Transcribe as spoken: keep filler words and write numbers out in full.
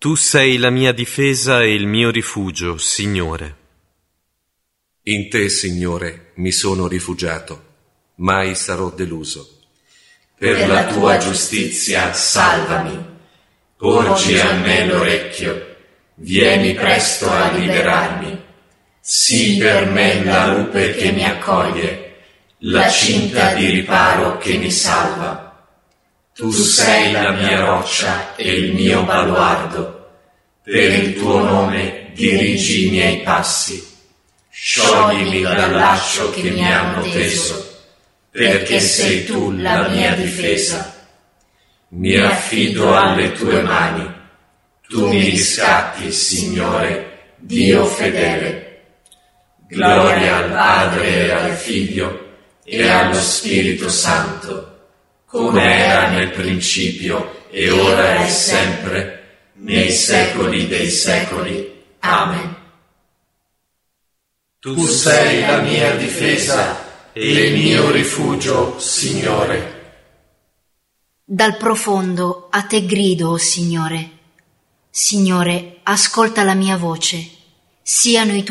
Tu sei la mia difesa e il mio rifugio, Signore. In te, Signore, mi sono rifugiato, mai sarò deluso. Per la tua giustizia salvami, porgi a me l'orecchio, vieni presto a liberarmi. Sii per me la rupe che mi accoglie, la cinta di riparo che mi salva. Tu sei la mia roccia e il mio baluardo, per il tuo nome dirigi i miei passi. Scioglimi dal laccio che mi hanno teso, perché sei tu la mia difesa. Mi affido alle tue mani, tu mi riscatti, Signore, Dio fedele. Gloria al Padre e al Figlio e allo Spirito Santo, come era nel principio e ora e sempre, nei secoli dei secoli. Amen. Tu sei la mia difesa e il mio rifugio, Signore. Dal profondo a te grido, o Signore. Signore, ascolta la mia voce. Siano i tuoi